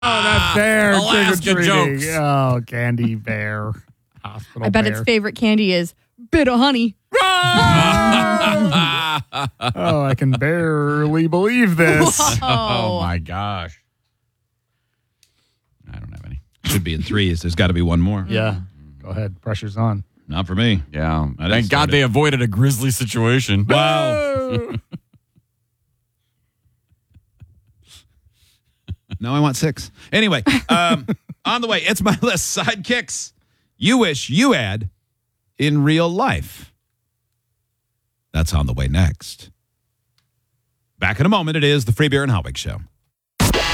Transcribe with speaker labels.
Speaker 1: that bear
Speaker 2: Alaska
Speaker 1: trick-or-treating.
Speaker 2: jokes.
Speaker 1: Oh, candy bear. Hospital
Speaker 3: I bet
Speaker 1: bear.
Speaker 3: its favorite candy is bit of honey.
Speaker 1: Oh, I can barely believe this.
Speaker 2: Oh, my gosh. I don't have any.
Speaker 4: Should be in threes. There's got to be one more.
Speaker 1: Yeah. Go ahead. Pressure's on.
Speaker 4: Not for me.
Speaker 2: Yeah.
Speaker 4: I didn't
Speaker 2: Thank
Speaker 4: start
Speaker 2: God
Speaker 4: it.
Speaker 2: they avoided a grisly situation.
Speaker 4: Wow. Now I want 6. Anyway, on the way, it's my list. Sidekicks you wish you had in real life. That's on the way next. Back in a moment. It is the Free Beer and Hot Wings Show.